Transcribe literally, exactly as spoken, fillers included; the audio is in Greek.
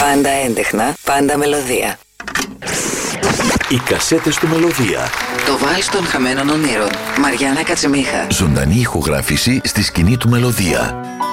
Πάντα έντεχνα, πάντα μελωδία. Οι κασέτες του Μελωδία. Το βάλς των χαμένων ονείρων. Μαριάννα Κατσιμίχα. Ζωντανή ηχογράφηση στη σκηνή του Μελωδία.